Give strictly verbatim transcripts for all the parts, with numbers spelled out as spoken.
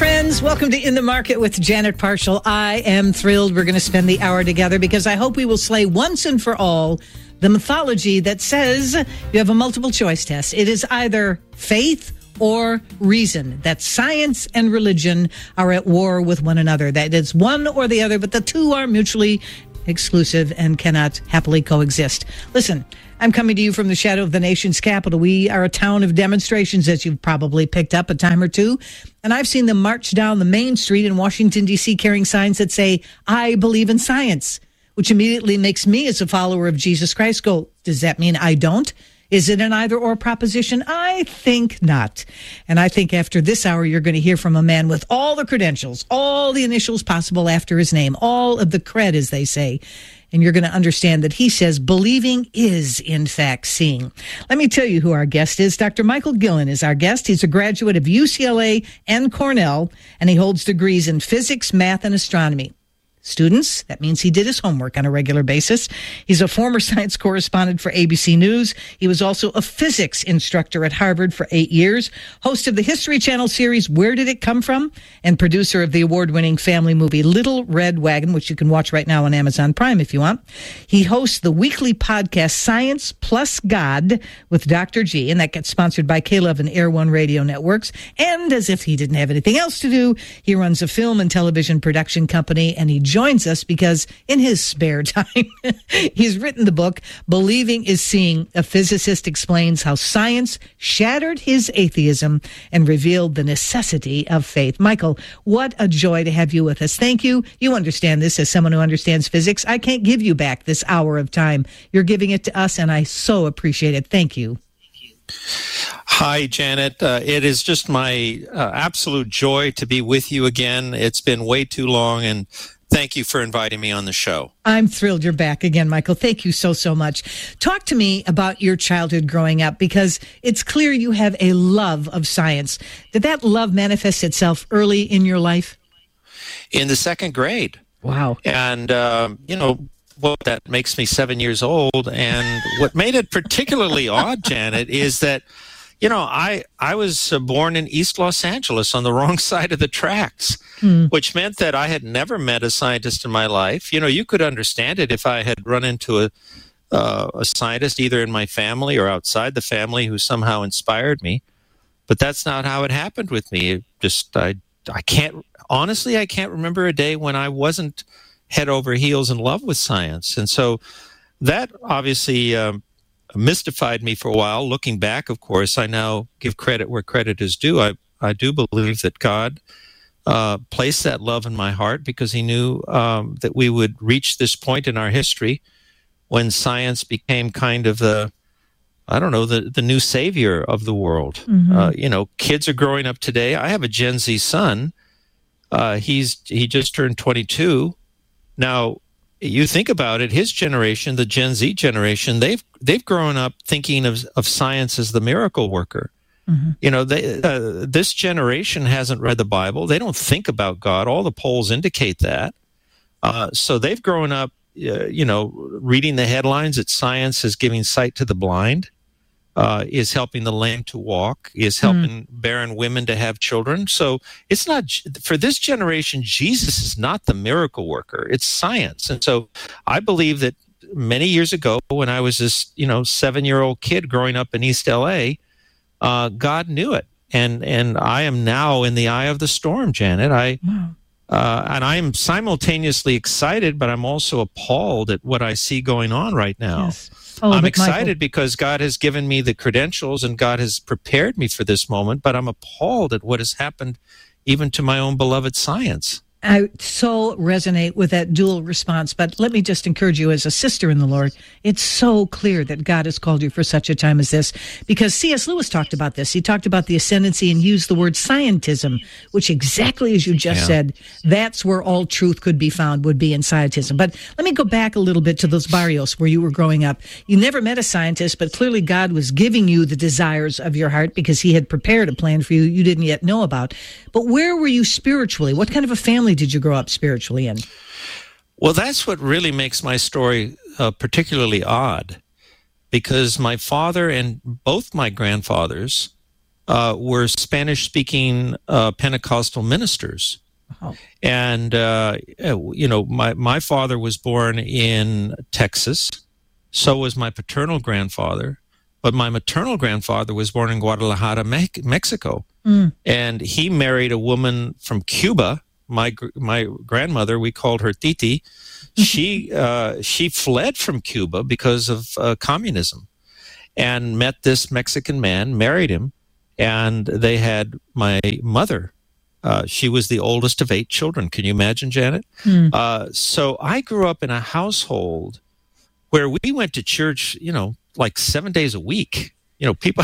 friends. Welcome to In the Market with Janet Parshall. I am thrilled we're going to spend the hour together because I hope we will slay once and for all the mythology that says you have a multiple choice test. It is either faith or reason, that science and religion are at war with one another, that it's one or the other, but the two are mutually exclusive and cannot happily coexist. Listen, I'm coming to you from the shadow of the nation's capital. We are a town of demonstrations, as you've probably picked up a time or two. And I've seen them march down the main street in Washington, D C, carrying signs that say, I believe in science, which immediately makes me, as a follower of Jesus Christ, go, does that mean I don't? Is it an either-or proposition? I think not. And I think after this hour, you're going to hear from a man with all the credentials, all the initials possible after his name, all of the cred, as they say. And you're going to understand that he says believing is, in fact, seeing. Let me tell you who our guest is. Doctor Michael Gillen is our guest. He's a graduate of U C L A and Cornell, and he holds degrees in physics, math, and astronomy. Students, that means he did his homework on a regular basis. He's a former science correspondent for A B C News. He was also a physics instructor at Harvard for eight years, host of the History Channel series Where Did It Come From?, and producer of the award-winning family movie Little Red Wagon, which you can watch right now on Amazon Prime if you want. He hosts the weekly podcast Science Plus God with Doctor G, and that gets sponsored by K-Love and Air One Radio Networks. And as if he didn't have anything else to do, he runs a film and television production company, and he joins us because in his spare time, he's written the book, Believing is Seeing. A physicist explains how science shattered his atheism and revealed the necessity of faith. Michael, what a joy to have you with us. Thank you. You understand this as someone who understands physics. I can't give you back this hour of time. You're giving it to us, and I so appreciate it. Thank you. Hi, Janet. Uh, it is just my uh, absolute joy to be with you again. It's been way too long, and thank you for inviting me on the show. I'm thrilled you're back again, Michael. Thank you so, so much. Talk to me about your childhood growing up, because it's clear you have a love of science. Did that love manifest itself early in your life? In the second grade. Wow. And, um, you know, well, that makes me seven years old. And what made it particularly odd, Janet, is that, you know, I, I was uh, born in East Los Angeles on the wrong side of the tracks, mm. which meant that I had never met a scientist in my life. You know, you could understand it if I had run into a, uh, a scientist either in my family or outside the family who somehow inspired me. But that's not how it happened with me. It just, I, I can't, honestly, I can't remember a day when I wasn't head over heels in love with science. And so that obviously um, mystified me for a while. Looking back, of course, I now give credit where credit is due. I, I do believe that God uh, placed that love in my heart because he knew um, that we would reach this point in our history when science became kind of the, I don't know, the, the new savior of the world. Mm-hmm. Uh, you know, kids are growing up today. I have a Gen Z son. Uh, he's he just turned twenty-two. Now, you think about it, his generation, the Gen Z generation, they've they've grown up thinking of, of science as the miracle worker. Mm-hmm. You know, they, uh, this generation hasn't read the Bible. They don't think about God. All the polls indicate that. Uh, so they've grown up, uh, you know, reading the headlines that science is giving sight to the blind, uh, is helping the lame to walk, is helping mm. barren women to have children. So it's not, for this generation, Jesus is not the miracle worker. It's science. And so I believe that many years ago, when I was this, you know, seven-year-old kid growing up in East L A, uh, God knew it. And and I am now in the eye of the storm, Janet. I wow. uh, and I am simultaneously excited, but I'm also appalled at what I see going on right now. Yes. Oh, I'm excited Michael, because God has given me the credentials and God has prepared me for this moment, but I'm appalled at what has happened even to my own beloved science. I so resonate with that dual response, but let me just encourage you as a sister in the Lord. It's so clear that God has called you for such a time as this, because C S Lewis talked about this. He talked about the ascendancy and used the word scientism, which exactly as you just yeah. said, that's where all truth could be found, would be in scientism. But let me go back a little bit to those barrios where you were growing up. You never met a scientist, but clearly God was giving you the desires of your heart because he had prepared a plan for you you didn't yet know about. But where were you spiritually? What kind of a family did you grow up spiritually in? Well, that's what really makes my story uh, particularly odd, because my father and both my grandfathers uh, were Spanish-speaking uh, Pentecostal ministers. Oh. And, uh, you know, my, my father was born in Texas. So was my paternal grandfather. But my maternal grandfather was born in Guadalajara, Me- Mexico. Mm. And he married a woman from Cuba. My my grandmother, we called her Titi. She uh, she fled from Cuba because of uh, communism and met this Mexican man, married him, and they had my mother. Uh, she was the oldest of eight children. Can you imagine, Janet? Mm. Uh, so I grew up in a household where we went to church, you know, like seven days a week. You know, people,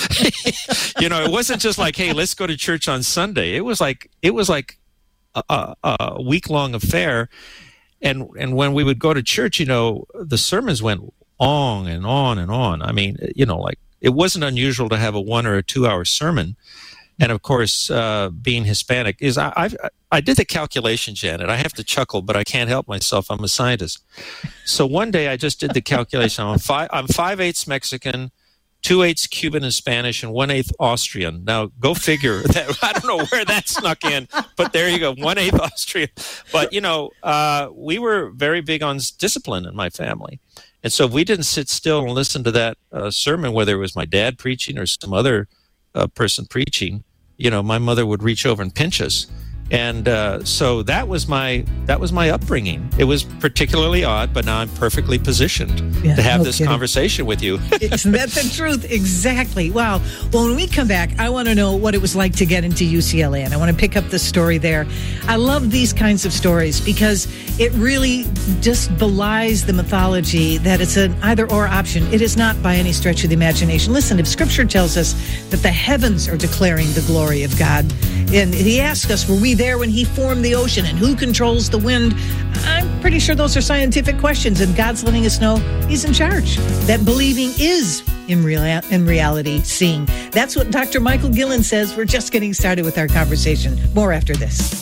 you know, it wasn't just like, hey, let's go to church on Sunday. It was like, it was like a, a, a week-long affair. And and when we would go to church, you know, the sermons went on and on and on. I mean, you know, like it wasn't unusual to have a one or a two-hour sermon. And of course, uh, being Hispanic is I I've, I did the calculation, Janet. I have to chuckle, but I can't help myself. I'm a scientist. So one day I just did the calculation. I'm five. I'm five eighths Mexican, two eighths Cuban and Spanish, and one eighth Austrian. Now go figure that. I don't know where that snuck in, but there you go, one eighth Austrian. But you know, uh, we were very big on discipline in my family, and so if we didn't sit still and listen to that uh, sermon, whether it was my dad preaching or some other uh, person preaching, you know, my mother would reach over and pinch us. And uh, so that was my that was my upbringing. It was particularly odd, but now I'm perfectly positioned yeah, to have no this kidding. conversation with you. Isn't that the truth? Exactly. Wow. Well, when we come back, I want to know what it was like to get into U C L A, and I want to pick up the story there. I love these kinds of stories because it really just belies the mythology that it's an either-or option. It is not by any stretch of the imagination. Listen, if Scripture tells us that the heavens are declaring the glory of God, and He asks us, were we there when He formed the ocean, and who controls the wind? I'm pretty sure those are scientific questions, and God's letting us know He's in charge. That believing is, in, real, in reality, seeing. That's what Doctor Michael Gillen says. We're just getting started with our conversation. More after this.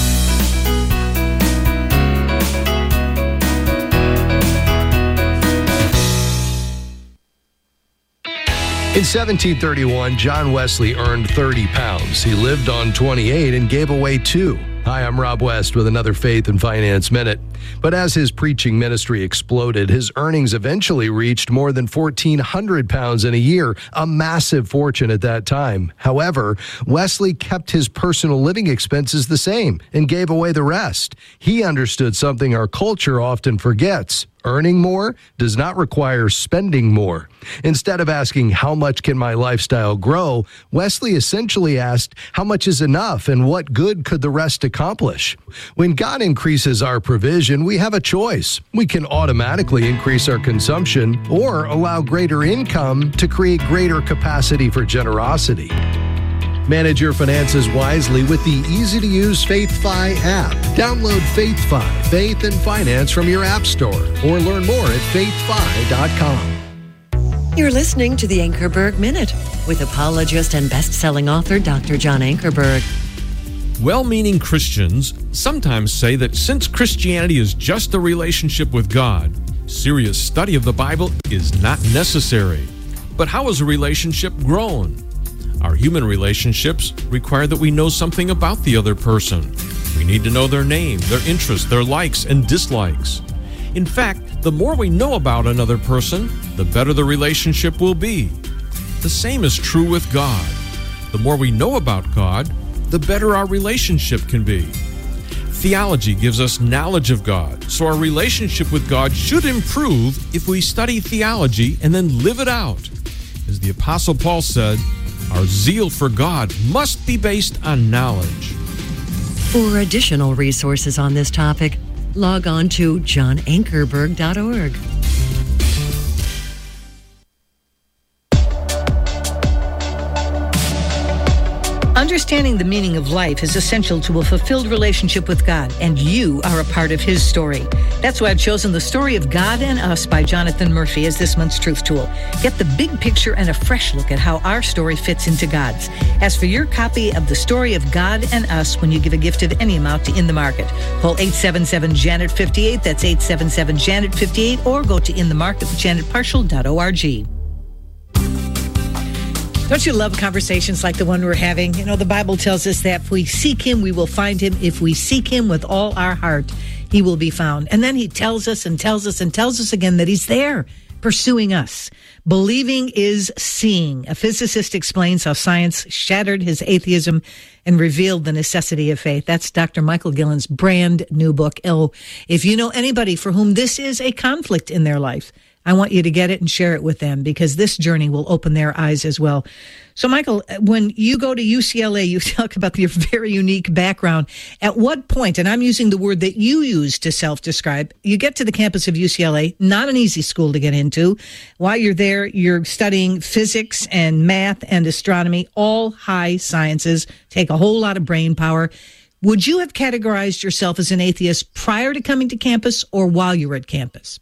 In seventeen thirty-one, John Wesley earned thirty pounds. He lived on twenty-eight and gave away two. Hi, I'm Rob West with another Faith and Finance Minute. But as his preaching ministry exploded, his earnings eventually reached more than fourteen hundred pounds in a year, a massive fortune at that time. However, Wesley kept his personal living expenses the same and gave away the rest. He understood something our culture often forgets. Earning more does not require spending more. Instead of asking, how much can my lifestyle grow, Wesley essentially asked, how much is enough and what good could the rest accomplish? When God increases our provision, we have a choice. We can automatically increase our consumption or allow greater income to create greater capacity for generosity. Manage your finances wisely with the easy-to-use FaithFi app. Download FaithFi, Faith and Finance from your app store, or learn more at faith fi dot com. You're listening to the Ankerberg Minute with apologist and best-selling author Doctor John Ankerberg. Well-meaning Christians sometimes say that since Christianity is just a relationship with God, serious study of the Bible is not necessary. But how is a relationship grown? Our human relationships require that we know something about the other person. We need to know their name, their interests, their likes and dislikes. In fact, the more we know about another person, the better the relationship will be. The same is true with God. The more we know about God, the better our relationship can be. Theology gives us knowledge of God, so our relationship with God should improve if we study theology and then live it out. As the Apostle Paul said, our zeal for God must be based on knowledge. For additional resources on this topic, log on to john ankerberg dot org. Understanding the meaning of life is essential to a fulfilled relationship with God, and you are a part of His story. That's why I've chosen The Story of God and Us by Jonathan Murphy as this month's Truth Tool. Get the big picture and a fresh look at how our story fits into God's. Ask for your copy of The Story of God and Us when you give a gift of any amount to In the Market. Call eight seven seven, Janet fifty-eight, that's eight seven seven, Janet fifty-eight, or go to in the market with janet partial dot org. Don't you love conversations like the one we're having? You know, the Bible tells us that if we seek him, we will find him. If we seek him with all our heart, he will be found. And then he tells us and tells us and tells us again that he's there pursuing us. Believing is seeing. A physicist explains how science shattered his atheism and revealed the necessity of faith. That's Doctor Michael Gillen's brand new book. Oh, if you know anybody for whom this is a conflict in their life, I want you to get it and share it with them, because this journey will open their eyes as well. So, Michael, when you go to U C L A, you talk about your very unique background. At what point, and I'm using the word that you use to self-describe, you get to the campus of U C L A, not an easy school to get into. While you're there, you're studying physics and math and astronomy, all high sciences, take a whole lot of brain power. Would you have categorized yourself as an atheist prior to coming to campus or while you were at campus?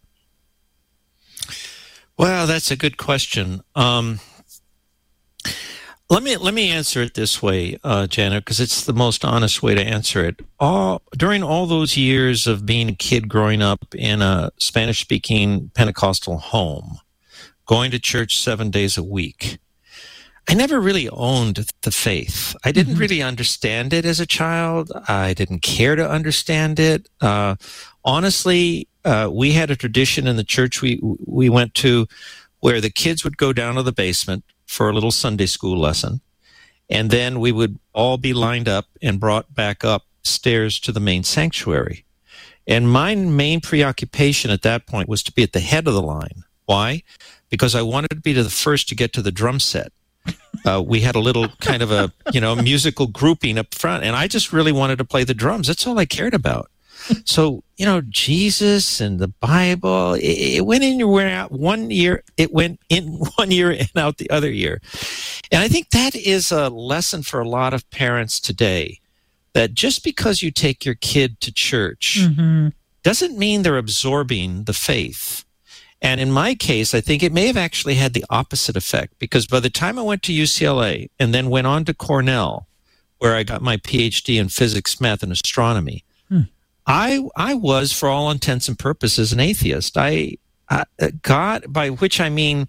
Well, that's a good question. Um, let me let me answer it this way, uh, Janet, because it's the most honest way to answer it. All during all those years of being a kid growing up in a Spanish-speaking Pentecostal home, going to church seven days a week, I never really owned the faith. I didn't mm-hmm. really understand it as a child. I didn't care to understand it. Uh, honestly, Uh, we had a tradition in the church we we went to where the kids would go down to the basement for a little Sunday school lesson, and then we would all be lined up and brought back upstairs to the main sanctuary. And my main preoccupation at that point was to be at the head of the line. Why? Because I wanted to be the first to get to the drum set. Uh, we had a little kind of a, you know, musical grouping up front, and I just really wanted to play the drums. That's all I cared about. So, you know, Jesus and the Bible, it, it went in your went out one year, it went in one year and out the other year. And I think that is a lesson for a lot of parents today, that just because you take your kid to church mm-hmm. doesn't mean they're absorbing the faith. And in my case, I think it may have actually had the opposite effect, because by the time I went to U C L A and then went on to Cornell, where I got my P H D in physics, math, and astronomy, hmm. I I was, for all intents and purposes, an atheist. I, I God, by which I mean,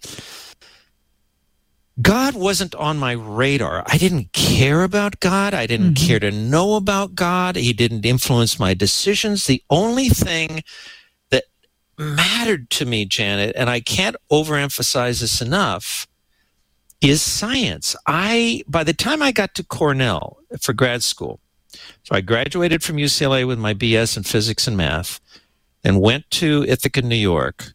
God wasn't on my radar. I didn't care about God. I didn't mm-hmm. care to know about God. He didn't influence my decisions. The only thing that mattered to me, Janet, and I can't overemphasize this enough, is science. I by the time I got to Cornell for grad school, so I graduated from U C L A with my B S in physics and math, and went to Ithaca, New York,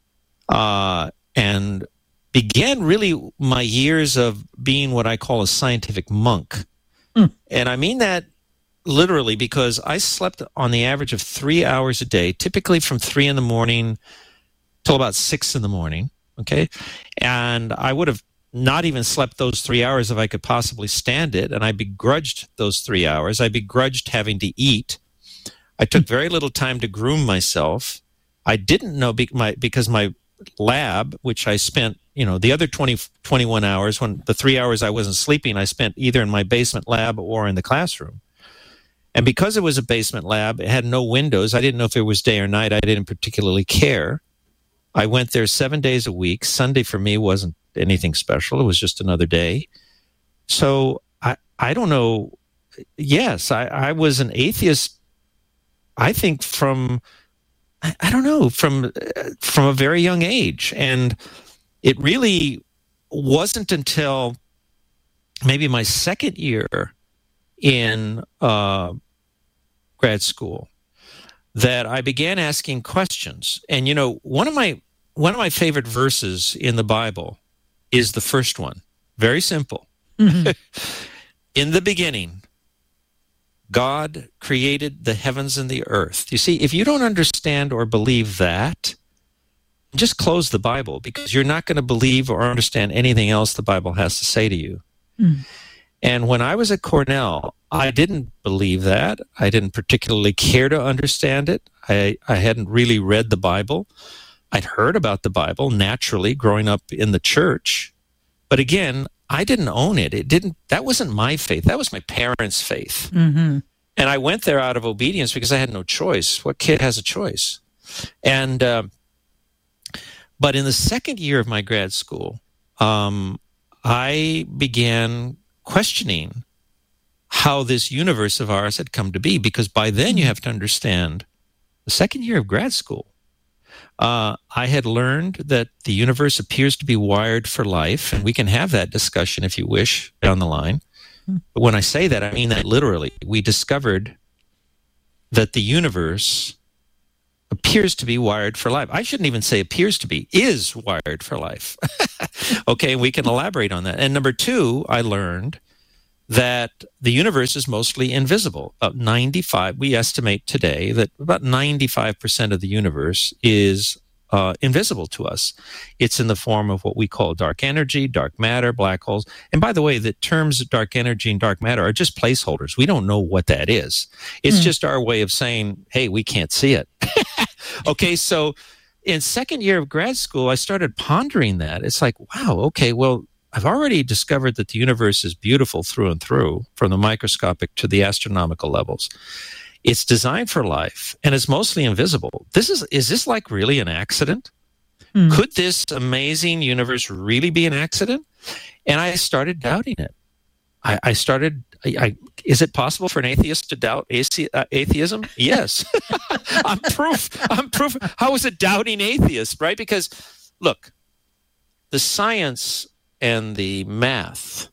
uh, and began really my years of being what I call a scientific monk. Mm. And I mean that literally, because I slept on the average of three hours a day, typically from three in the morning till about six in the morning, okay? And I would have not even slept those three hours if I could possibly stand it, and I begrudged those three hours. I begrudged having to eat. I took very little time to groom myself. I didn't know be- my, because my lab, which I spent, you know, the other twenty, twenty-one hours, when the three hours I wasn't sleeping, I spent either in my basement lab or in the classroom. And because it was a basement lab, it had no windows. I didn't know if it was day or night. I didn't particularly care. I went there seven days a week. Sunday for me wasn't anything special. It was just another day. So I, I don't know. Yes, I, I was an atheist, I think from, I, I don't know, from, from a very young age. And it really wasn't until maybe my second year in uh, grad school that I began asking questions. And, you know, one of my, one of my favorite verses in the Bible is the first one. Very simple. Mm-hmm. In the beginning, God created the heavens and the earth. You see, if you don't understand or believe that, just close the Bible, because you're not going to believe or understand anything else the Bible has to say to you. Mm. And when I was at Cornell, I didn't believe that. I didn't particularly care to understand it. I, I hadn't really read the Bible. I'd heard about the Bible naturally growing up in the church. But again, I didn't own it. It didn't, that wasn't my faith. That was my parents' faith. Mm-hmm. And I went there out of obedience because I had no choice. What kid has a choice? And, uh, but in the second year of my grad school, um, I began questioning how this universe of ours had come to be, because by then you have to understand the second year of grad school. Uh, I had learned that the universe appears to be wired for life, and we can have that discussion if you wish down the line. But when I say that, I mean that literally. We discovered that the universe appears to be wired for life. I shouldn't even say appears to be, is wired for life. Okay, we can elaborate on that. And number two, I learned that the universe is mostly invisible. About ninety-five, we estimate today that about ninety-five percent of the universe is uh, invisible to us. It's in the form of what we call dark energy, dark matter, black holes. And by the way, the terms dark energy and dark matter are just placeholders. We don't know what that is. It's mm. just our way of saying, hey, we can't see it. Okay, so in second year of grad school, I started pondering that. It's like, wow, okay, well, I've already discovered that the universe is beautiful through and through, from the microscopic to the astronomical levels. It's designed for life, and it's mostly invisible. This is, is this like really an accident? Mm. Could this amazing universe really be an accident? And I started doubting it. I, I started, I, I, is it possible for an atheist to doubt athe- uh, atheism? Yes. I'm proof. I'm proof. How is it doubting atheists, right? Because, look, the science and the math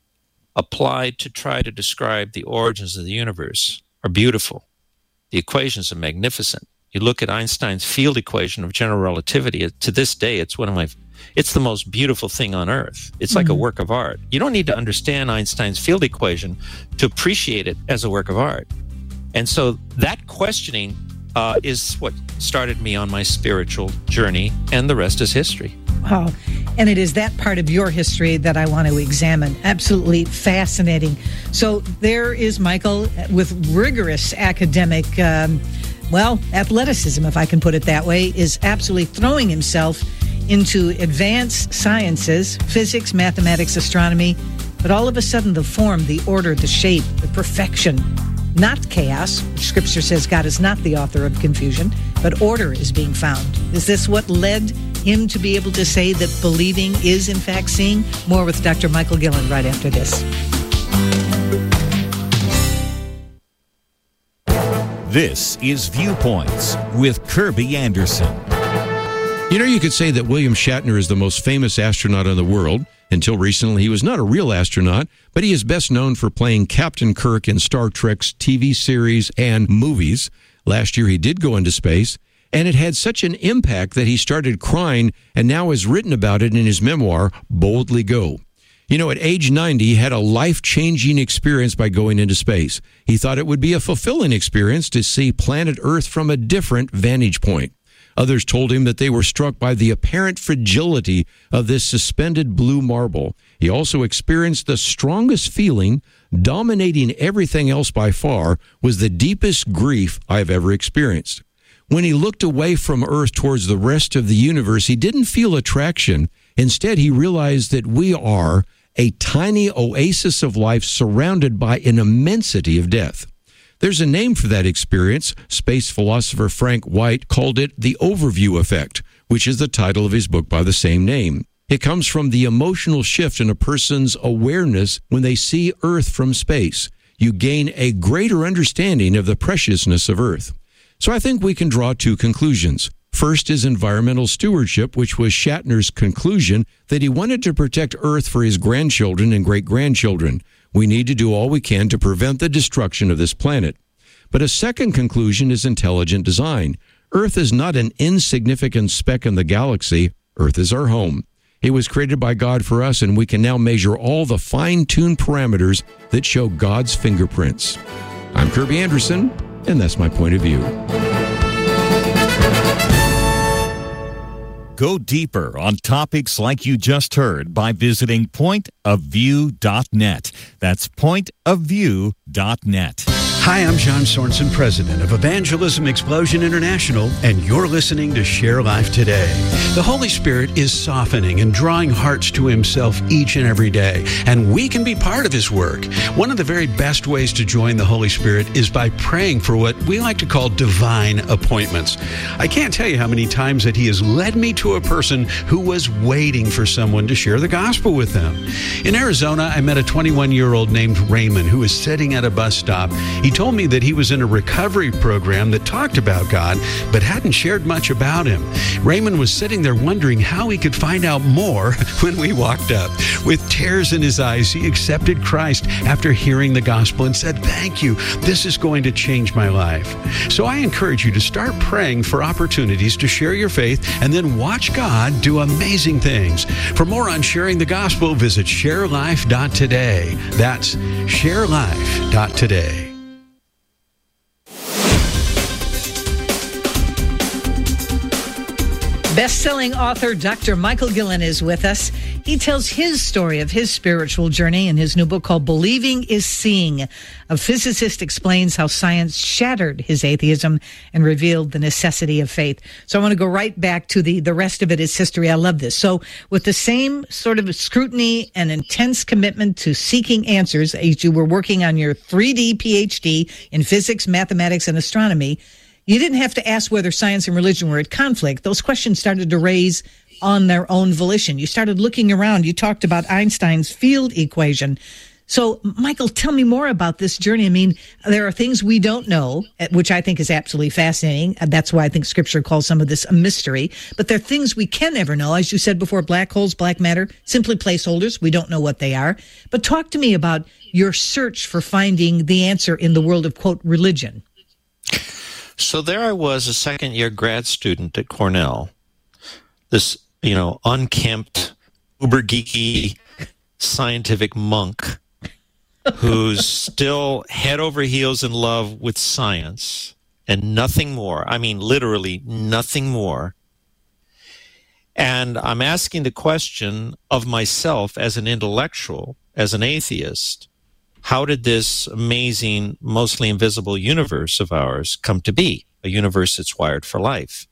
applied to try to describe the origins of the universe are beautiful. The equations are magnificent. You look at Einstein's field equation of general relativity. To this day, it's one of my, it's the most beautiful thing on earth. It's like mm-hmm. a work of art. You don't need to understand Einstein's field equation to appreciate it as a work of art. And so that questioning uh, is what started me on my spiritual journey, and the rest is history. Wow. And it is that part of your history that I want to examine. Absolutely fascinating. So there is Michael with rigorous academic, um, well, athleticism, if I can put it that way, is absolutely throwing himself into advanced sciences, physics, mathematics, astronomy, but all of a sudden the form, the order, the shape, the perfection, not chaos, which Scripture says God is not the author of confusion, but order is being found. Is this what led him to be able to say that believing is in fact seeing? More with Doctor Michael Gillen right after this. This is Viewpoints with Kirby Anderson. You know, you could say that William Shatner is the most famous astronaut in the world. Until recently, he was not a real astronaut, but he is best known for playing Captain Kirk in Star Trek's T V series and movies. Last year, he did go into space, and it had such an impact that he started crying and now has written about it in his memoir, Boldly Go. You know, at age ninety, he had a life-changing experience by going into space. He thought it would be a fulfilling experience to see planet Earth from a different vantage point. Others told him that they were struck by the apparent fragility of this suspended blue marble. He also experienced the strongest feeling, dominating everything else by far, was the deepest grief I've ever experienced. When he looked away from Earth towards the rest of the universe, he didn't feel attraction. Instead, he realized that we are a tiny oasis of life surrounded by an immensity of death. There's a name for that experience. Space philosopher Frank White called it the overview effect, which is the title of his book by the same name. It comes from the emotional shift in a person's awareness when they see Earth from space. You gain a greater understanding of the preciousness of Earth. So I think we can draw two conclusions. First is environmental stewardship, which was Shatner's conclusion that he wanted to protect Earth for his grandchildren and great-grandchildren. We need to do all we can to prevent the destruction of this planet. But a second conclusion is intelligent design. Earth is not an insignificant speck in the galaxy. Earth is our home. It was created by God for us, and we can now measure all the fine-tuned parameters that show God's fingerprints. I'm Kirby Anderson, and that's my point of view. Go deeper on topics like you just heard by visiting point of view dot net. That's point of view dot net. Hi, I'm John Sorensen, president of Evangelism Explosion International, and you're listening to Share Life Today. The Holy Spirit is softening and drawing hearts to Himself each and every day, and we can be part of His work. One of the very best ways to join the Holy Spirit is by praying for what we like to call divine appointments. I can't tell you how many times that He has led me to a person who was waiting for someone to share the gospel with them. In Arizona, I met a twenty-one-year-old named Raymond who was sitting at a bus stop. He told me that he was in a recovery program that talked about God, but hadn't shared much about Him. Raymond was sitting there wondering how he could find out more when we walked up. With tears in his eyes, he accepted Christ after hearing the gospel and said, "Thank you. This is going to change my life." So I encourage you to start praying for opportunities to share your faith and then watch God do amazing things. For more on sharing the gospel, visit share life dot today. That's share life dot today. Best-selling author Doctor Michael Gillen is with us. He tells his story of his spiritual journey in his new book called Believing is Seeing. A physicist explains how science shattered his atheism and revealed the necessity of faith. So I want to go right back to the, the rest of it is history. I love this. So with the same sort of scrutiny and intense commitment to seeking answers as you were working on your three D P H D in physics, mathematics, and astronomy, you didn't have to ask whether science and religion were at conflict. Those questions started to raise on their own volition. You started looking around. You talked about Einstein's field equation. So, Michael, tell me more about this journey. I mean, there are things we don't know, which I think is absolutely fascinating. That's why I think Scripture calls some of this a mystery. But there are things we can never know. As you said before, black holes, black matter, simply placeholders. We don't know what they are. But talk to me about your search for finding the answer in the world of, quote, religion. So there I was, a second-year grad student at Cornell, this, you know, unkempt, uber-geeky scientific monk who's still head over heels in love with science and nothing more. I mean, literally nothing more. And I'm asking the question of myself as an intellectual, as an atheist, how did this amazing, mostly invisible universe of ours come to be, a universe that's wired for life?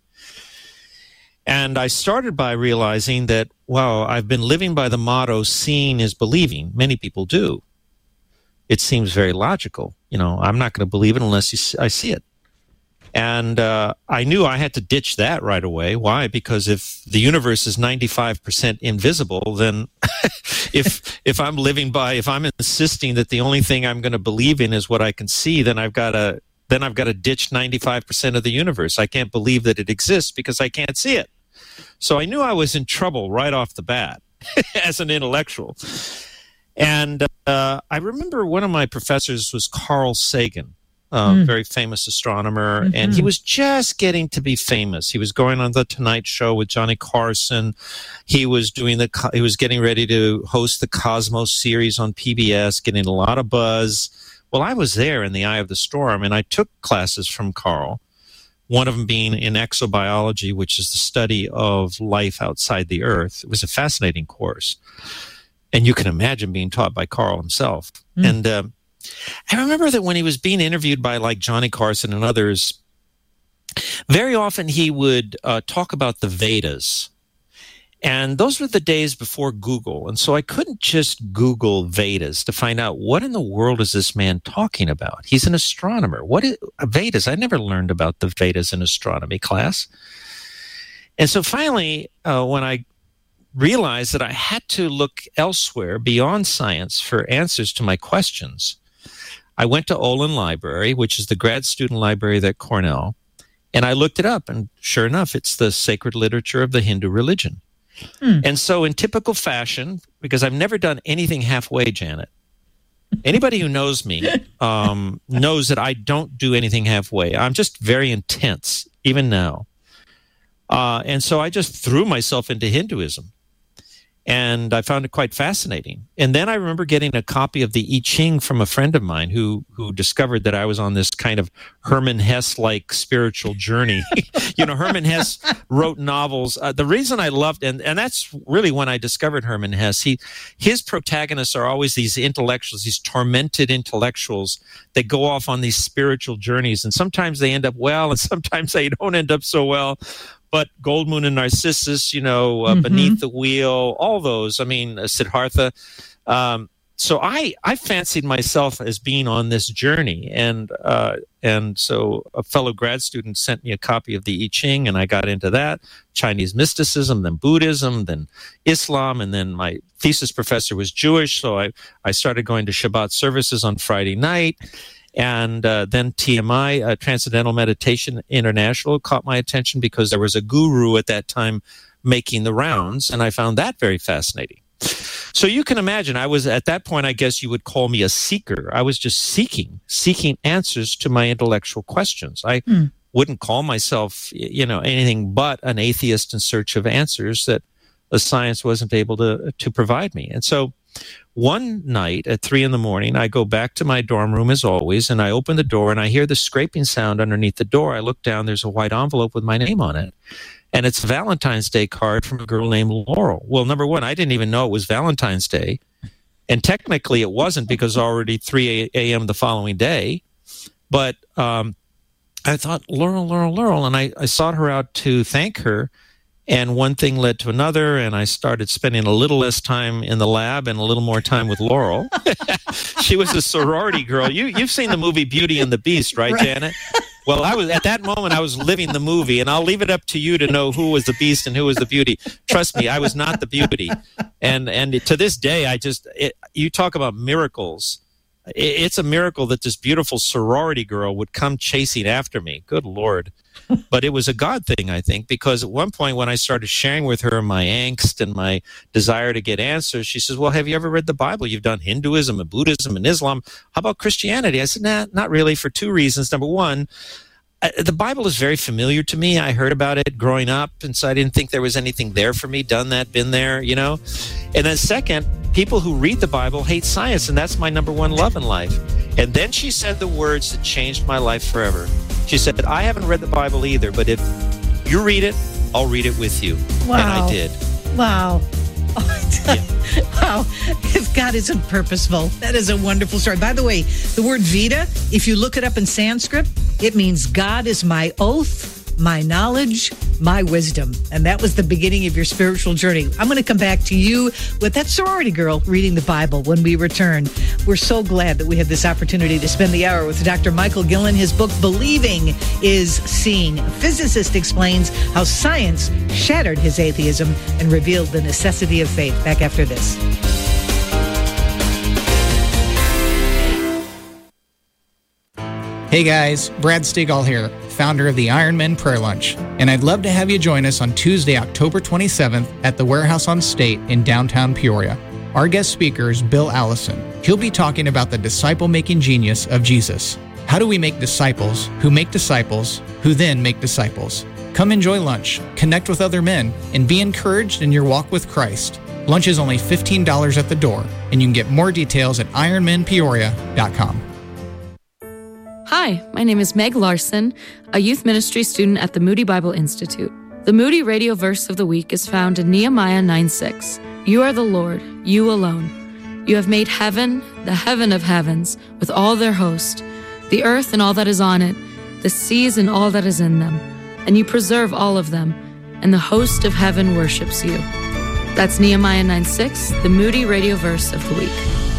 And I started by realizing that, wow, I've been living by the motto, seeing is believing. Many people do. It seems very logical. You know, I'm not going to believe it unless you see, I see it. And uh, I knew I had to ditch that right away. Why? Because if the universe is ninety-five percent invisible, then if if I'm living by, if I'm insisting that the only thing I'm going to believe in is what I can see, then I've got to then I've got to ditch ninety-five percent of the universe. I can't believe that it exists because I can't see it. So I knew I was in trouble right off the bat as an intellectual. And uh, I remember one of my professors was Carl Sagan. Uh, mm. Very famous astronomer, mm-hmm. and he was just getting to be famous. He was going on the Tonight Show with Johnny Carson. He was doing the. He was getting ready to host the Cosmos series on P B S, getting a lot of buzz. Well, I was there in the eye of the storm, and I took classes from Carl. One of them being in exobiology, which is the study of life outside the Earth. It was a fascinating course, and you can imagine being taught by Carl himself. Mm. And uh, I remember that when he was being interviewed by like Johnny Carson and others, very often he would uh, talk about the Vedas. And those were the days before Google. And so I couldn't just Google Vedas to find out what in the world is this man talking about. He's an astronomer. What is Vedas? I never learned about the Vedas in astronomy class. And so finally, uh, when I realized that I had to look elsewhere beyond science for answers to my questions, I went to Olin Library, which is the grad student library at Cornell, and I looked it up, and sure enough, it's the sacred literature of the Hindu religion. Hmm. And so in typical fashion, because I've never done anything halfway, Janet, anybody who knows me um, knows that I don't do anything halfway. I'm just very intense, even now. Uh, and so I just threw myself into Hinduism. And I found it quite fascinating. And then I remember getting a copy of the I Ching from a friend of mine who who discovered that I was on this kind of Hermann Hesse-like spiritual journey. You know, Hermann Hesse wrote novels. Uh, the reason I loved, and, and that's really when I discovered Hermann Hesse, he, his protagonists are always these intellectuals, these tormented intellectuals that go off on these spiritual journeys. And sometimes they end up well, and sometimes they don't end up so well. But Goldmoon and Narcissus, you know, uh, mm-hmm. Beneath the Wheel, all those, I mean, uh, Siddhartha. Um, so I, I fancied myself as being on this journey. And uh, and so a fellow grad student sent me a copy of the I Ching, and I got into that. Chinese mysticism, then Buddhism, then Islam, and then my thesis professor was Jewish, so I, I started going to Shabbat services on Friday night. And uh, then T M I, uh, Transcendental Meditation International, caught my attention because there was a guru at that time making the rounds, and I found that very fascinating. So you can imagine, I was at that point, I guess you would call me a seeker. I was just seeking, seeking answers to my intellectual questions. I mm. wouldn't call myself, you know, anything but an atheist in search of answers that the science wasn't able to to provide me. And so one night at three in the morning, I go back to my dorm room as always, and I open the door and I hear the scraping sound underneath the door. I look down, there's a white envelope with my name on it. And it's a Valentine's Day card from a girl named Laurel. Well, number one, I didn't even know it was Valentine's Day. And technically it wasn't because already three a.m. the following day. But um, I thought, Laurel, Laurel, Laurel. And I, I sought her out to thank her. And one thing led to another, and I started spending a little less time in the lab and a little more time with Laurel. She was a sorority girl. You, you've seen the movie Beauty and the Beast, right, right, Janet? Well, I was at that moment, I was living the movie, and I'll leave it up to you to know who was the Beast and who was the Beauty. Trust me, I was not the Beauty. And and to this day, I just, it, you talk about miracles. It, it's a miracle that this beautiful sorority girl would come chasing after me. Good Lord. But it was a God thing, I think, because at one point when I started sharing with her my angst and my desire to get answers, she says, well, have you ever read the Bible? You've done Hinduism and Buddhism and Islam. How about Christianity? I said, nah, not really, for two reasons. Number one, the Bible is very familiar to me. I heard about it growing up, and so I didn't think there was anything there for me. Done that, been there, you know. And then second, people who read the Bible hate science, and that's my number one love in life. And then she said the words that changed my life forever. She said, I haven't read the Bible either, but if you read it, I'll read it with you. Wow. And I did. Wow. Yeah. Wow. If God isn't purposeful, that is a wonderful story. By the way, the word Veda, if you look it up in Sanskrit, it means God is my oath, my knowledge, my wisdom. And that was the beginning of your spiritual journey. I'm going to come back to you with that sorority girl reading the Bible when we return. We're so glad that we have this opportunity to spend the hour with Doctor Michael Gillen. His book, Believing is Seeing. A physicist explains how science shattered his atheism and revealed the necessity of faith. Back after this. Hey guys, Brad Stigall here, founder of the Ironman Prayer Lunch, and I'd love to have you join us on Tuesday, October twenty-seventh at the Warehouse on State in downtown Peoria. Our guest speaker is Bill Allison. He'll be talking about the disciple-making genius of Jesus. How do we make disciples who make disciples who then make disciples? Come enjoy lunch, connect with other men, and be encouraged in your walk with Christ. Lunch is only fifteen dollars at the door, and you can get more details at ironman peoria dot com. Hi, my name is Meg Larson, a youth ministry student at the Moody Bible Institute. The Moody Radio Verse of the Week is found in Nehemiah nine six. You are the Lord, you alone. You have made heaven, the heaven of heavens, with all their host, the earth and all that is on it, the seas and all that is in them, and you preserve all of them, and the host of heaven worships you. That's Nehemiah nine six, the Moody Radio Verse of the Week.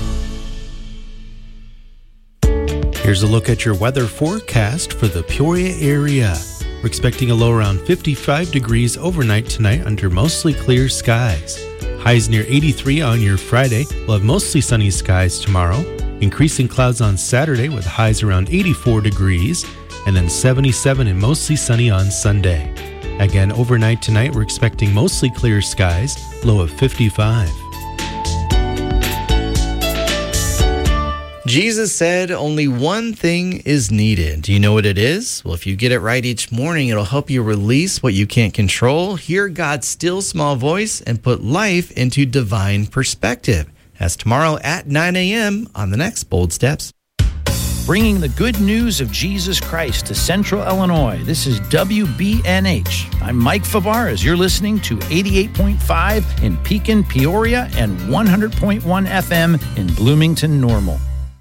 Here's a look at your weather forecast for the Peoria area. We're expecting a low around fifty-five degrees overnight tonight under mostly clear skies. Highs near eighty-three on your Friday. We'll have mostly sunny skies tomorrow. Increasing clouds on Saturday with highs around eighty-four degrees. And then seventy-seven and mostly sunny on Sunday. Again, overnight tonight we're expecting mostly clear skies. Low of fifty-five. Jesus said only one thing is needed. Do you know what it is? Well, if you get it right each morning, it'll help you release what you can't control, hear God's still small voice, and put life into divine perspective. That's tomorrow at nine a.m. on the next Bold Steps. Bringing the good news of Jesus Christ to Central Illinois. This is W B N H. I'm Mike Favarez. You're listening to eighty-eight point five in Pekin, Peoria, and one hundred point one F M in Bloomington, Normal.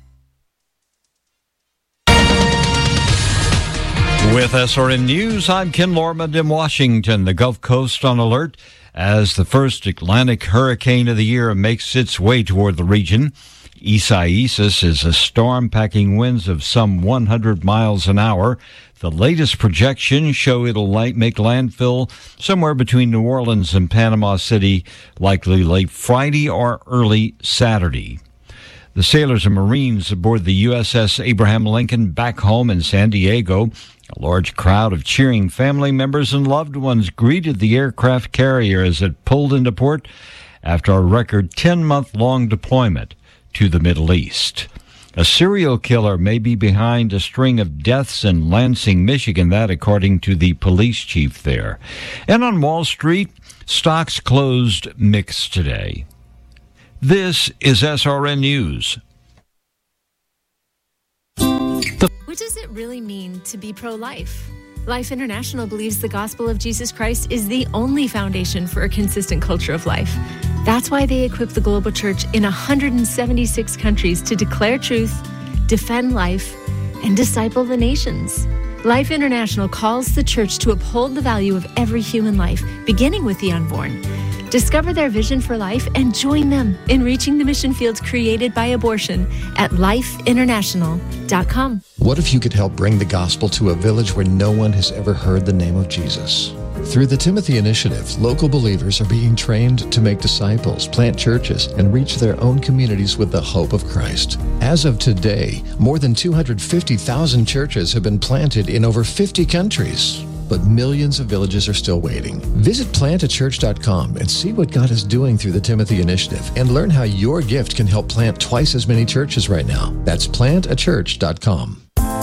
With S R N News, I'm Ken Lorman in Washington. The Gulf Coast on alert as the first Atlantic hurricane of the year makes its way toward the region. Isaias is a storm packing winds of some one hundred miles an hour. The latest projections show it'll make landfill somewhere between New Orleans and Panama City, likely late Friday or early Saturday. The sailors and Marines aboard the U S S Abraham Lincoln back home in San Diego. A large crowd of cheering family members and loved ones greeted the aircraft carrier as it pulled into port after a record ten-month-long deployment to the Middle East. A serial killer may be behind a string of deaths in Lansing, Michigan, that according to the police chief there. And on Wall Street, stocks closed mixed today. This is S R N News. What does it really mean to be pro-life? Life International believes the gospel of Jesus Christ is the only foundation for a consistent culture of life. That's why they equip the global church in one hundred seventy-six countries to declare truth, defend life, and disciple the nations. Life International calls the church to uphold the value of every human life, beginning with the unborn. Discover their vision for life and join them in reaching the mission fields created by abortion at life international dot com. What if you could help bring the gospel to a village where no one has ever heard the name of Jesus? Through the Timothy Initiative, local believers are being trained to make disciples, plant churches, and reach their own communities with the hope of Christ. As of today, more than two hundred fifty thousand churches have been planted in over fifty countries. But millions of villages are still waiting. Visit plant a church dot com and see what God is doing through the Timothy Initiative and learn how your gift can help plant twice as many churches right now. That's plant a church dot com.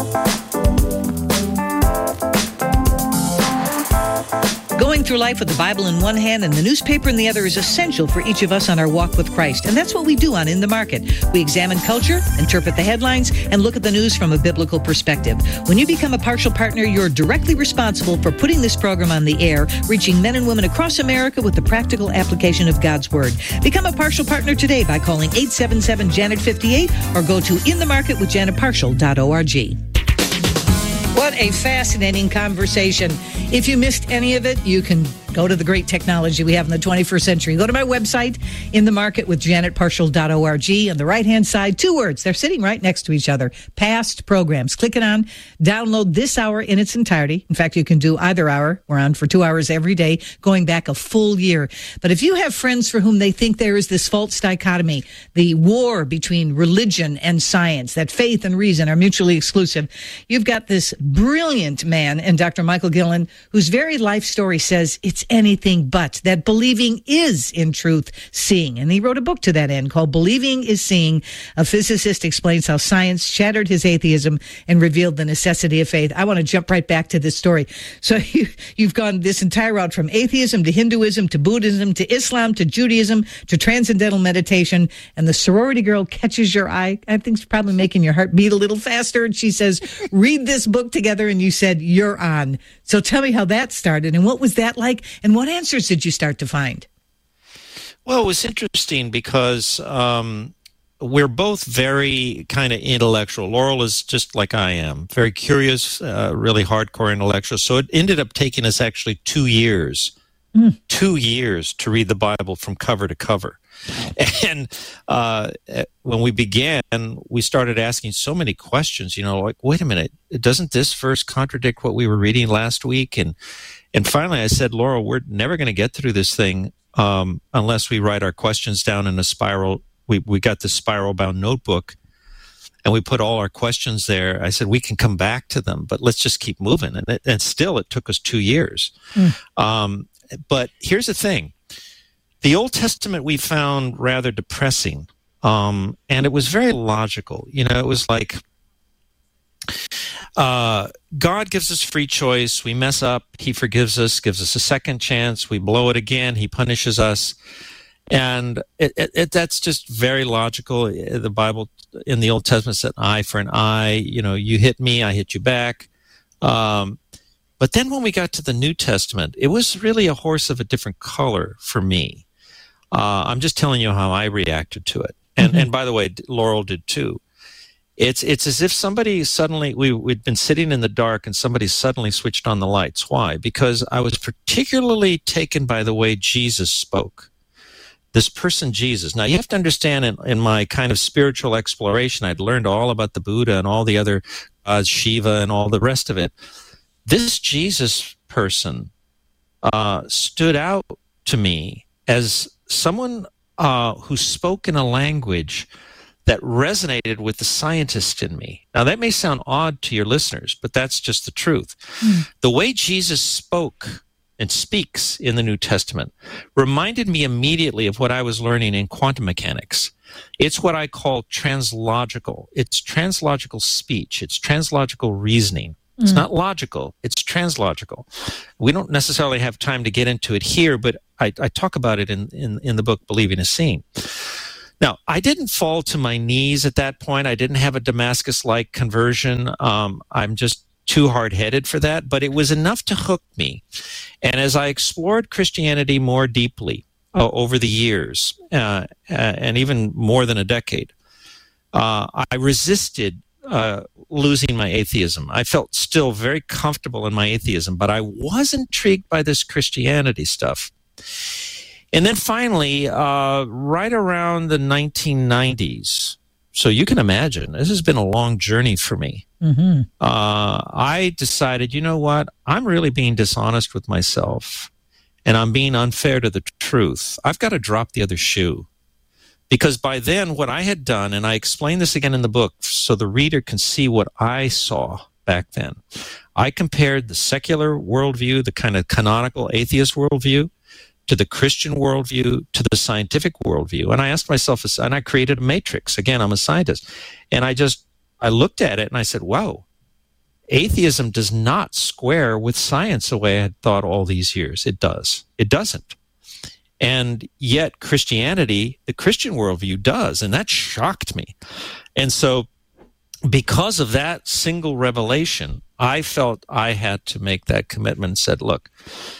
Going through life with the Bible in one hand and the newspaper in the other is essential for each of us on our walk with Christ. And that's what we do on In the Market. We examine culture, interpret the headlines, and look at the news from a biblical perspective. When you become a partial partner, you're directly responsible for putting this program on the air, reaching men and women across America with the practical application of God's Word. Become a partial partner today by calling eight seven seven Janet fifty-eight or go to in the market with janet partial dot org. What a fascinating conversation. If you missed any of it, you can go to the great technology we have in the twenty-first century. Go to my website, in the market with janet partial dot org. On the right-hand side, two words. They're sitting right next to each other. Past programs. Click it on. Download this hour in its entirety. In fact, you can do either hour. We're on for two hours every day, going back a full year. But if you have friends for whom they think there is this false dichotomy, the war between religion and science, that faith and reason are mutually exclusive, you've got this brilliant man in Doctor Michael Gillen, whose very life story says it's anything but, that believing is, in truth, seeing. And he wrote a book to that end called Believing is Seeing. A physicist explains how science shattered his atheism and revealed the necessity of faith. I want to jump right back to this story. So you, you've gone this entire route from atheism to Hinduism to Buddhism to Islam to Judaism to transcendental meditation, and the sorority girl catches your eye. I think it's probably making your heart beat a little faster, and she says, read this book together, and you said, you're on. So tell me how that started, and what was that like? And what answers did you start to find? Well, it was interesting because um, we're both very kind of intellectual. Laurel is just like I am, very curious, uh, really hardcore intellectual. So it ended up taking us actually two years, mm. two years to read the Bible from cover to cover. And uh, when we began, we started asking so many questions, you know, like, wait a minute, doesn't this verse contradict what we were reading last week? And And finally, I said, Laurel, we're never going to get through this thing um, unless we write our questions down in a spiral. We we got this spiral-bound notebook, and we put all our questions there. I said, we can come back to them, but let's just keep moving. And, it, and still, it took us two years. Mm. Um, but here's the thing. The Old Testament we found rather depressing. Um, and it was very logical. You know, it was like, uh, God gives us free choice. We mess up. He forgives us, gives us a second chance. We blow it again. He punishes us. And it, it, it, that's just very logical. The Bible in the Old Testament said eye for an eye. You know, you hit me, I hit you back. Um, but then when we got to the New Testament, it was really a horse of a different color for me. Uh, I'm just telling you how I reacted to it. And, mm-hmm. and by the way, Laurel did too. It's it's as if somebody suddenly, we, we'd been sitting in the dark and somebody suddenly switched on the lights. Why? Because I was particularly taken by the way Jesus spoke. This person, Jesus. Now, you have to understand, in, in my kind of spiritual exploration, I'd learned all about the Buddha and all the other gods, Shiva and all the rest of it. This Jesus person uh, stood out to me as someone uh, who spoke in a language that resonated with the scientist in me. Now, that may sound odd to your listeners, but that's just the truth. Mm. The way Jesus spoke and speaks in the New Testament reminded me immediately of what I was learning in quantum mechanics. It's what I call translogical. It's translogical speech. It's translogical reasoning. Mm. It's not logical. It's translogical. We don't necessarily have time to get into it here, but I, I talk about it in, in, in the book, Believing is Seeing. Now, I didn't fall to my knees at that point. I didn't have a Damascus-like conversion. Um, I'm just too hard-headed for that, but it was enough to hook me. And as I explored Christianity more deeply uh, over the years, uh, uh, and even more than a decade, uh, I resisted uh, losing my atheism. I felt still very comfortable in my atheism, but I was intrigued by this Christianity stuff. And then finally, uh, right around the nineteen nineties, so you can imagine, this has been a long journey for me. Mm-hmm. Uh, I decided, you know what? I'm really being dishonest with myself, and I'm being unfair to the truth. I've got to drop the other shoe. Because by then, what I had done, and I explain this again in the book so the reader can see what I saw back then, I compared the secular worldview, the kind of canonical atheist worldview, to the Christian worldview, to the scientific worldview. And I asked myself, and I created a matrix. Again, I'm a scientist. And I just, I looked at it and I said, wow, atheism does not square with science the way I had thought all these years. It does. It doesn't. And yet Christianity, the Christian worldview does. And that shocked me. And so because of that single revelation, I felt I had to make that commitment and said, look,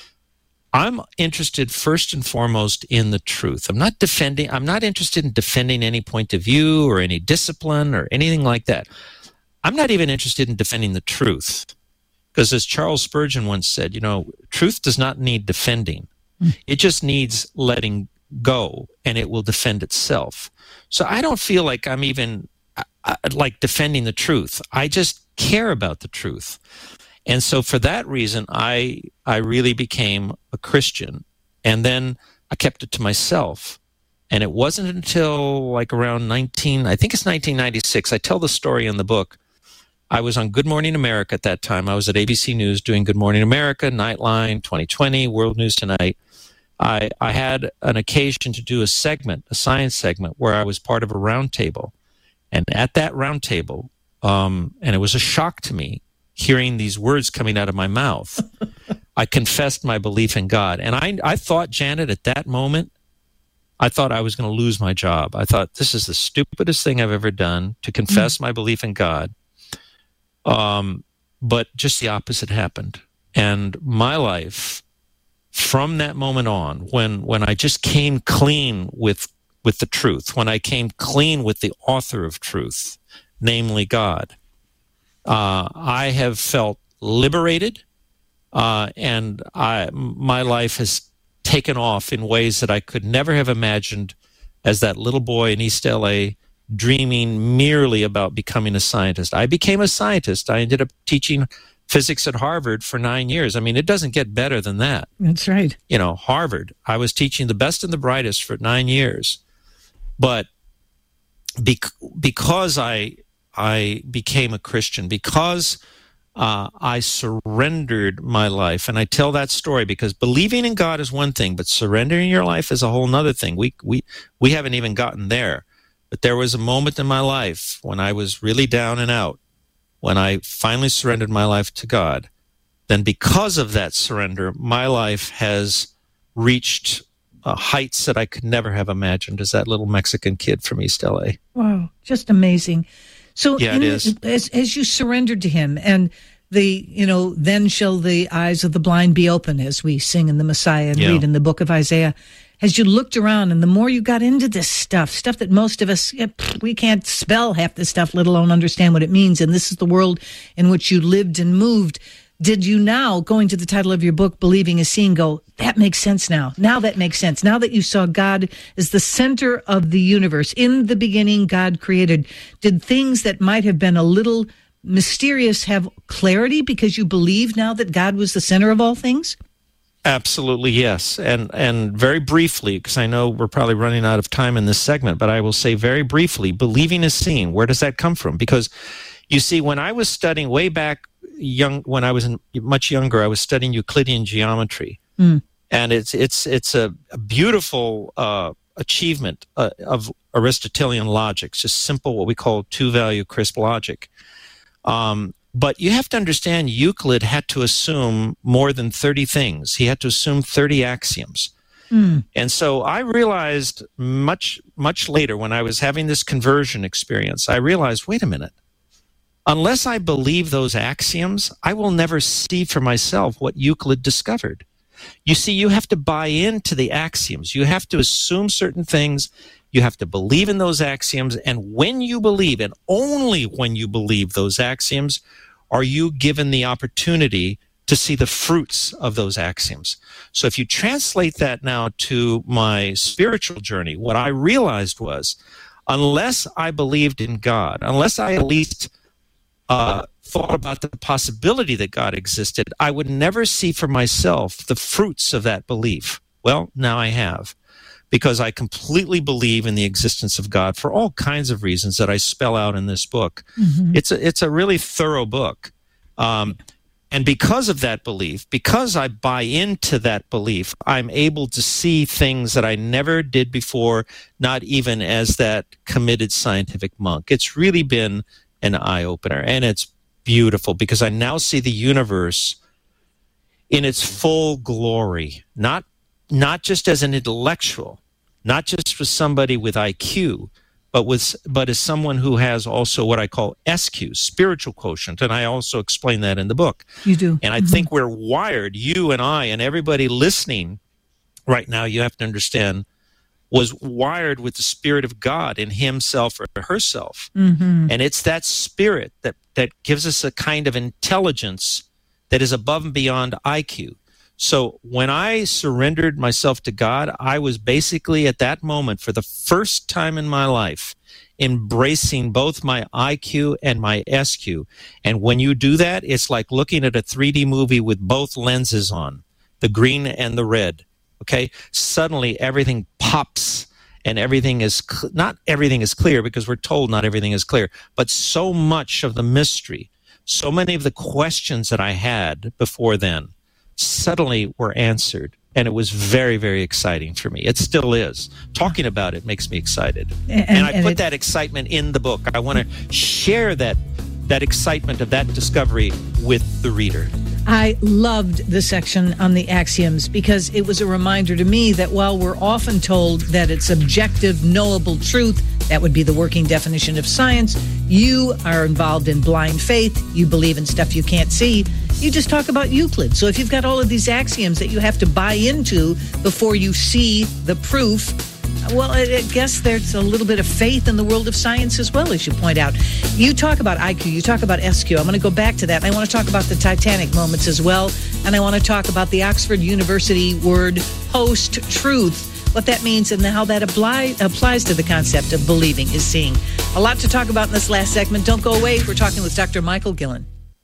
I'm interested first and foremost in the truth. I'm not defending, I'm not interested in defending any point of view or any discipline or anything like that. I'm not even interested in defending the truth. Because as Charles Spurgeon once said, you know, truth does not need defending. Mm. It just needs letting go and it will defend itself. So I don't feel like I'm even uh, like defending the truth. I just care about the truth. And so for that reason, I I really became a Christian. And then I kept it to myself. And it wasn't until like around nineteen, I think it's nineteen ninety-six, I tell the story in the book. I was on Good Morning America at that time. I was at A B C News doing Good Morning America, Nightline, twenty twenty, World News Tonight. I, I had an occasion to do a segment, a science segment, where I was part of a roundtable. And at that roundtable, um, and it was a shock to me, hearing these words coming out of my mouth, I confessed my belief in God. And I, I thought, Janet, at that moment, I thought I was going to lose my job. I thought, this is the stupidest thing I've ever done, to confess mm-hmm. my belief in God. Um, but just the opposite happened. And my life, from that moment on, when, when I just came clean with, with the truth, when I came clean with the author of truth, namely God, Uh, I have felt liberated, uh, and I, my life has taken off in ways that I could never have imagined as that little boy in East L A dreaming merely about becoming a scientist. I became a scientist. I ended up teaching physics at Harvard for nine years. I mean, it doesn't get better than that. That's right. You know, Harvard. I was teaching the best and the brightest for nine years. But bec- because I... I became a Christian, because uh, I surrendered my life. And I tell that story because believing in God is one thing, but surrendering your life is a whole nother thing. We we we haven't even gotten there. But there was a moment in my life when I was really down and out, when I finally surrendered my life to God. Then because of that surrender, my life has reached uh, heights that I could never have imagined as that little Mexican kid from East L A. Wow, just amazing. So yeah, in, it is. As, as you surrendered to him, and the, you know, then shall the eyes of the blind be open, as we sing in the Messiah and Yeah. read in the book of Isaiah. As you looked around and the more you got into this stuff, stuff that most of us, we can't spell half this stuff, let alone understand what it means. And this is the world in which you lived and moved. Did you now, going to the title of your book, Believing is Seeing, go, that makes sense now. Now that makes sense. Now that you saw God as the center of the universe, in the beginning, God created. Did things that might have been a little mysterious have clarity because you believe now that God was the center of all things? Absolutely, yes. And and very briefly, because I know we're probably running out of time in this segment, but I will say very briefly, believing is seeing. Where does that come from? Because, you see, when I was studying way back young, when I was in, much younger, I was studying Euclidean geometry. Mm. And it's it's it's a, a beautiful uh, achievement uh, of Aristotelian logic, just simple, what we call two-value crisp logic. Um, but you have to understand, Euclid had to assume more than thirty things. He had to assume thirty axioms. Mm. And so I realized much, much later when I was having this conversion experience, I realized, wait a minute, unless I believe those axioms, I will never see for myself what Euclid discovered. You see, you have to buy into the axioms. You have to assume certain things. You have to believe in those axioms. And when you believe, and only when you believe those axioms, are you given the opportunity to see the fruits of those axioms. So if you translate that now to my spiritual journey, what I realized was, unless I believed in God, unless I at least uh, thought about the possibility that God existed, I would never see for myself the fruits of that belief. Well, now I have, because I completely believe in the existence of God for all kinds of reasons that I spell out in this book. Mm-hmm. It's a, it's a really thorough book. Um, and because of that belief, because I buy into that belief, I'm able to see things that I never did before, not even as that committed scientific monk. It's really been an eye-opener, and it's beautiful because I now see the universe in its full glory, not not just as an intellectual, not just as somebody with I Q, but with but as someone who has also what I call S Q, spiritual quotient, and I also explain that in the book. You do. And I Mm-hmm. think we're wired, you and I and everybody listening right now, you have to understand, was wired with the Spirit of God in himself or herself. Mm-hmm. And it's that spirit that, that gives us a kind of intelligence that is above and beyond I Q. So when I surrendered myself to God, I was basically at that moment, for the first time in my life, embracing both my I Q and my S Q. And when you do that, it's like looking at a three D movie with both lenses on, the green and the red. Okay? Suddenly everything pops and everything is, cl- not everything is clear, because we're told not everything is clear, but so much of the mystery, so many of the questions that I had before then, suddenly were answered. And it was very, very exciting for me. It still is. Talking about it makes me excited. And- And, I and put it- that excitement in the book. I want to share that that excitement of that discovery with the reader. I loved the section on the axioms because it was a reminder to me that while we're often told that it's objective, knowable truth, that would be the working definition of science, you are involved in blind faith, you believe in stuff you can't see, you just talk about Euclid. So if you've got all of these axioms that you have to buy into before you see the proof, well, I I guess there's a little bit of faith in the world of science as well, as you point out. You talk about I Q, you talk about S Q. I'm going to go back to that. And I want to talk about the Titanic moments as well. And I want to talk about the Oxford University word post-truth, what that means and how that apply, applies to the concept of believing is seeing. A lot to talk about in this last segment. Don't go away. We're talking with Doctor Michael Gillen.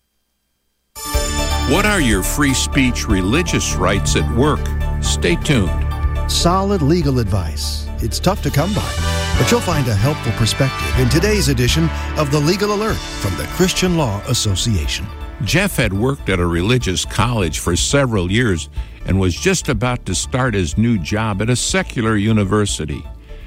What are your free speech religious rights at work? Stay tuned. Solid legal advice. It's tough to come by, but you'll find a helpful perspective in today's edition of The Legal Alert from the Christian Law Association. Jeff had worked at a religious college for several years and was just about to start his new job at a secular university.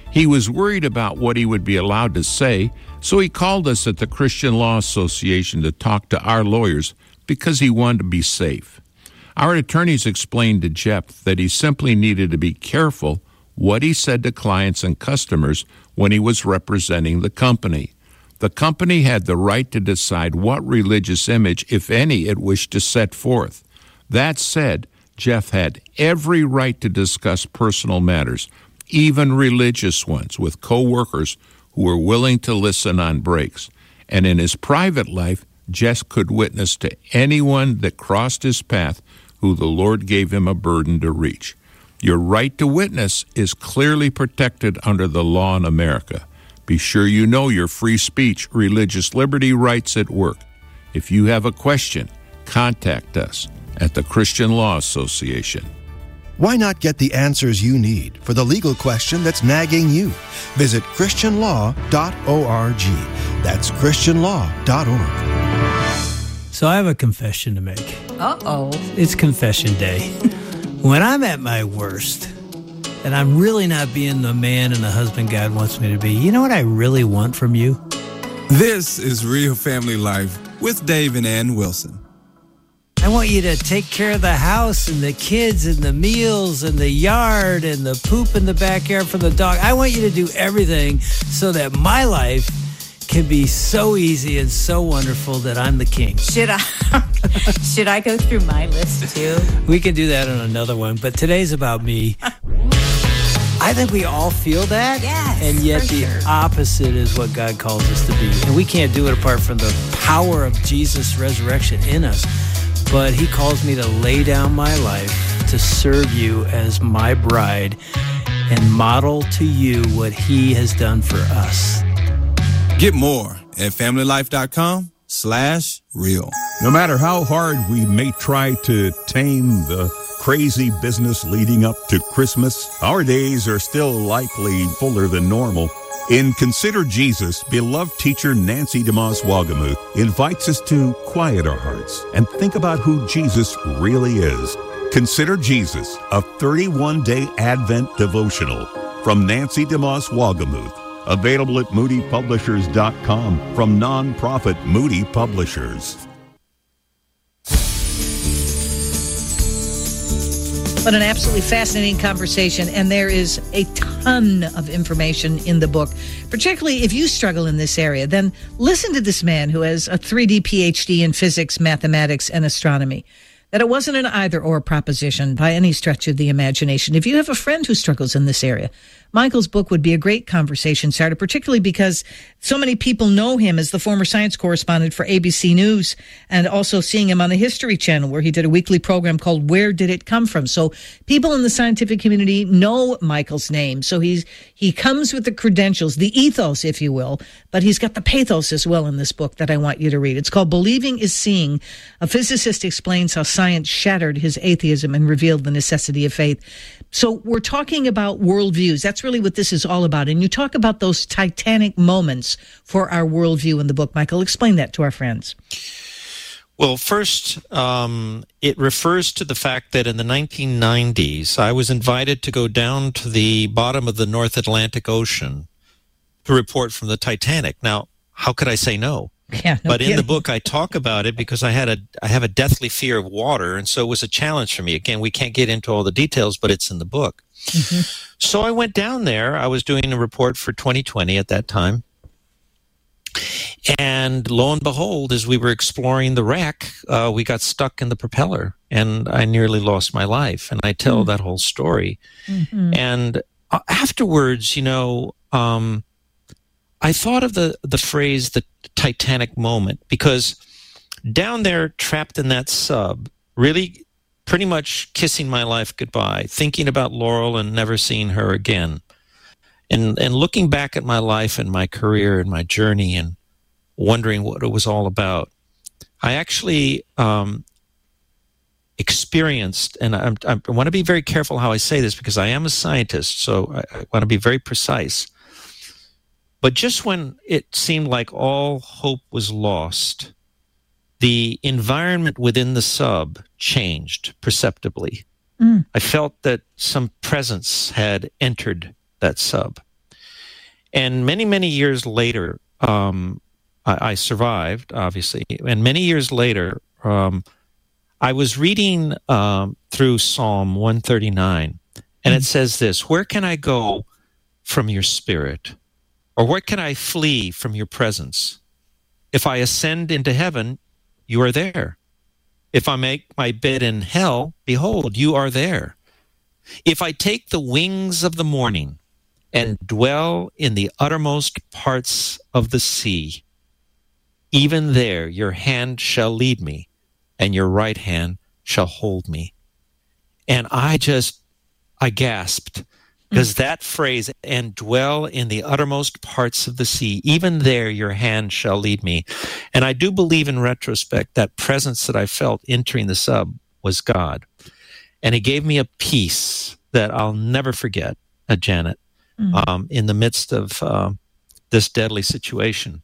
He was worried about what he would be allowed to say, so he called us at the Christian Law Association to talk to our lawyers because he wanted to be safe. Our attorneys explained to Jeff that he simply needed to be careful what he said to clients and customers when he was representing the company. The company had the right to decide what religious image, if any, it wished to set forth. That said, Jeff had every right to discuss personal matters, even religious ones, with co-workers who were willing to listen on breaks. And in his private life, Jeff could witness to anyone that crossed his path who the Lord gave him a burden to reach. Your right to witness is clearly protected under the law in America. Be sure you know your free speech, religious liberty rights at work. If you have a question, contact us at the Christian Law Association. Why not get the answers you need for the legal question that's nagging you? Visit christian law dot org. That's christian law dot org. So I have a confession to make. Uh-oh. It's confession day. When I'm at my worst, and I'm really not being the man and the husband God wants me to be, you know what I really want from you? This is Real Family Life with Dave and Ann Wilson. I want you to take care of the house and the kids and the meals and the yard and the poop in the backyard for the dog. I want you to do everything so that my life can be so easy and so wonderful that I'm the king. Should I should I go through my list too? We can do that on another one, but today's about me. I think we all feel that, yes, and yet for the sure. opposite is what God calls us to be. And we can't do it apart from the power of Jesus' resurrection in us. But he calls me to lay down my life to serve you as my bride and model to you what he has done for us. Get more at familylife.com slash real. No matter how hard we may try to tame the crazy business leading up to Christmas, our days are still likely fuller than normal. In Consider Jesus, beloved teacher Nancy DeMoss Wagamuth invites us to quiet our hearts and think about who Jesus really is. Consider Jesus, a thirty-one day Advent devotional from Nancy DeMoss Wagamuth. Available at moody publishers dot com from nonprofit Moody Publishers. What an absolutely fascinating conversation. And there is a ton of information in the book, particularly if you struggle in this area. Then listen to this man who has a three D P H D in physics, mathematics, and astronomy. That it wasn't an either or proposition by any stretch of the imagination. If you have a friend who struggles in this area, Michael's book would be a great conversation starter, particularly because so many people know him as the former science correspondent for A B C News, and also seeing him on the History Channel, where he did a weekly program called Where Did It Come From? So people in the scientific community know Michael's name. So he's he comes with the credentials, the ethos, if you will, but he's got the pathos as well in this book that I want you to read. It's called Believing is Seeing. A physicist explains how science shattered his atheism and revealed the necessity of faith. So we're talking about worldviews. That's really what this is all about. And you talk about those titanic moments for our worldview in the book. Michael, explain that to our friends. Well, first, um, it refers to the fact that in the nineteen nineties, I was invited to go down to the bottom of the North Atlantic Ocean to report from the Titanic. Now, how could I say no? Yeah, no but in kidding. the book, I talk about it because I had a I have a deathly fear of water, and so it was a challenge for me. Again, we can't get into all the details, but it's in the book. Mm-hmm. So I went down there. I was doing a report for twenty twenty at that time. And lo and behold, as we were exploring the wreck, uh, we got stuck in the propeller, and I nearly lost my life. And I tell mm. that whole story. Mm-hmm. And uh, afterwards, you know, um, I thought of the, the phrase, the Titanic moment, because down there, trapped in that sub, really pretty much kissing my life goodbye, thinking about Laurel and never seeing her again. And and looking back at my life and my career and my journey and wondering what it was all about, I actually um, experienced, and I, I want to be very careful how I say this because I am a scientist, so I, I want to be very precise. But just when it seemed like all hope was lost, the environment within the sub changed perceptibly. Mm. I felt that some presence had entered that sub. And many, many years later, um, I, I survived, obviously. And many years later, um, I was reading um, through Psalm one thirty-nine, and it says this: where can I go from your spirit? Or where can I flee from your presence? If I ascend into heaven, you are there. If I make my bed in hell, behold, you are there. If I take the wings of the morning and dwell in the uttermost parts of the sea, even there your hand shall lead me, and your right hand shall hold me. And I just, I gasped, because mm. that phrase, and dwell in the uttermost parts of the sea, even there your hand shall lead me. And I do believe in retrospect that presence that I felt entering the sub was God. And he gave me a peace that I'll never forget, uh, Janet, mm. um, in the midst of uh, this deadly situation.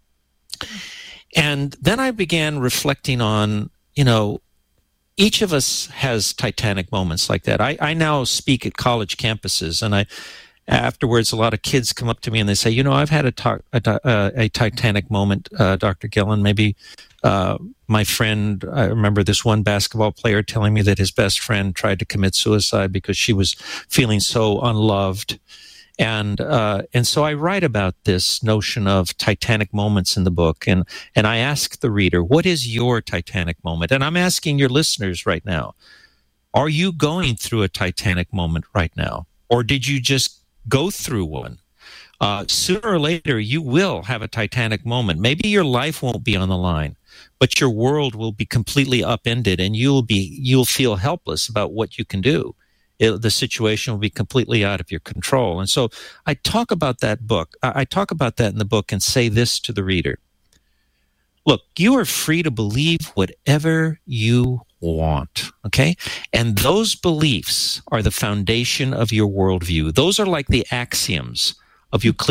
And then I began reflecting on, you know, each of us has Titanic moments like that. I, I now speak at college campuses, and I afterwards a lot of kids come up to me and they say, you know, I've had a, ta- a, a, a Titanic moment, uh, Doctor Gillen. Maybe uh, my friend, I remember this one basketball player telling me that his best friend tried to commit suicide because she was feeling so unloved. And uh, and so I write about this notion of Titanic moments in the book, and and I ask the reader, what is your Titanic moment? And I'm asking your listeners right now, are you going through a Titanic moment right now? Or did you just go through one? Uh, sooner or later, you will have a Titanic moment. Maybe your life won't be on the line, but your world will be completely upended, and you'll be you'll feel helpless about what you can do. It, the situation will be completely out of your control. And so I talk about that book. I, I talk about that in the book and say this to the reader. Look, you are free to believe whatever you want, okay? And those beliefs are the foundation of your worldview. Those are like the axioms of Euclidean